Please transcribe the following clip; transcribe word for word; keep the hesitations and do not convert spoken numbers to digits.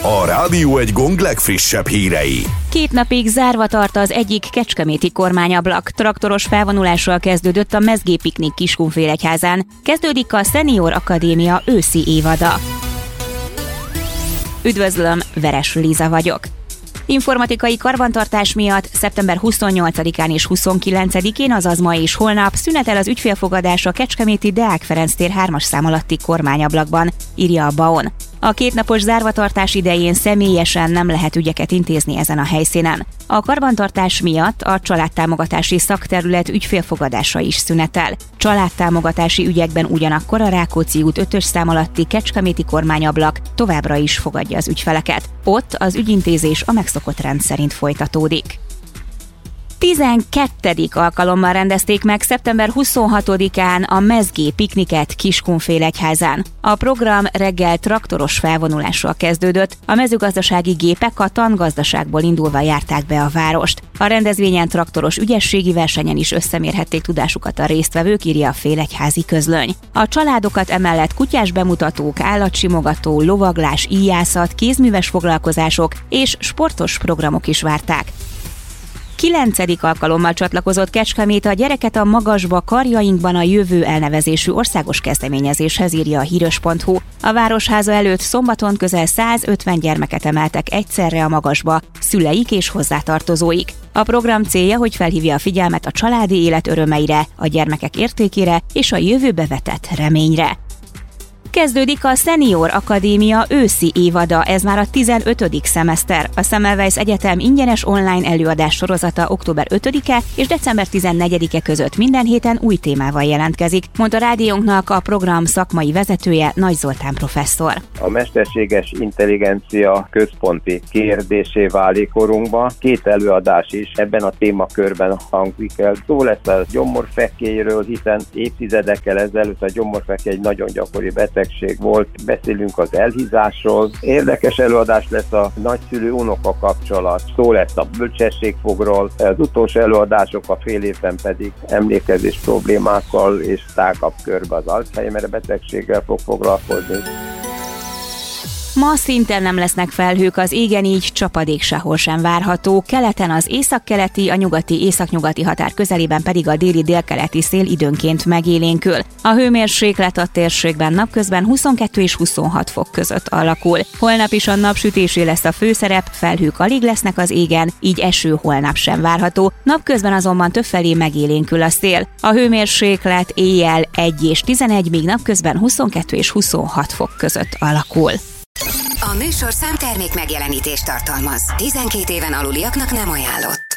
A Rádió Egy gong legfrissebb hírei. Két napig zárva tart az egyik kecskeméti kormányablak. Traktoros felvonulással kezdődött a mezgépiknik Kiskunfélegyházán. Kezdődik a Senior Akadémia őszi évada. Üdvözlöm, Veres Liza vagyok. Informatikai karbantartás miatt szeptember huszonnyolcadikán és huszonkilencedikén, azaz ma és holnap szünetel az ügyfélfogadás a kecskeméti Deák Ferenc tér hármas szám alatti kormányablakban, írja a bé á o en. A kétnapos zárvatartás idején személyesen nem lehet ügyeket intézni ezen a helyszínen. A karbantartás miatt a családtámogatási szakterület ügyfélfogadása is szünetel. Családtámogatási ügyekben ugyanakkor a Rákóczi út ötös szám alatti kecskeméti kormányablak továbbra is fogadja az ügyfeleket. Ott az ügyintézés a megszokott rend szerint folytatódik. tizenkettedik alkalommal rendezték meg szeptember huszonhatodikán a mezgé pikniket Kiskunfélegyházán. A program reggel traktoros felvonulással kezdődött, a mezőgazdasági gépek a tangazdaságból indulva járták be a várost. A rendezvényen traktoros ügyességi versenyen is összemérhették tudásukat a résztvevők, írja a Félegyházi Közlöny. A családokat emellett kutyás bemutatók, állatsimogató, lovaglás, íjászat, kézműves foglalkozások és sportos programok is várták. Kilencedik alkalommal csatlakozott Kecskemét a Gyereket a magasba, karjainkban a jövő elnevezésű országos kezdeményezéshez, írja a híros pont hu. A Városháza előtt szombaton közel százötven gyermeket emeltek egyszerre a magasba, szüleik és hozzátartozóik. A program célja, hogy felhívja a figyelmet a családi élet örömeire, a gyermekek értékére és a jövőbe vetett reményre. Kezdődik a Senior Akadémia őszi évada, ez már a tizenötödik szemeszter. A Semmelweis Egyetem ingyenes online előadás sorozata október ötödike és december tizennegyedike között minden héten új témával jelentkezik, mondta rádiónknak a program szakmai vezetője, Nagy Zoltán professzor. A mesterséges intelligencia központi kérdésé válik korunkban. Két előadás is ebben a témakörben hangzik el. Szó lesz a gyomorfekélyről, hiszen évtizedekkel ezelőtt a gyomorfekély egy nagyon gyakori beteg volt. Beszélünk az elhízásról. Érdekes előadás lesz a nagyszülő-unoka kapcsolat. Szó lesz a bölcsességfogról. Az utolsó előadások a fél évben pedig emlékezés problémákkal és tágabb körbe az Alzheimer betegséggel fog foglalkozni. Ma szintén nem lesznek felhők az égen, így csapadék sehol sem várható. Keleten az északkeleti, a nyugati északnyugati határ közelében pedig a déli délkeleti szél időnként megélénkül. A hőmérséklet a térségben napközben huszonkettő és huszonhat fok között alakul. Holnap is a napsütésé lesz a főszerep, felhők alig lesznek az égen, így eső holnap sem várható. Napközben azonban többfelé megélénkül a szél. A hőmérséklet éjjel egy és tizenegy, míg napközben huszonkettő és huszonhat fok között alakul. A műsorszám termék megjelenítést tartalmaz. tizenkét éven aluliaknak nem ajánlott.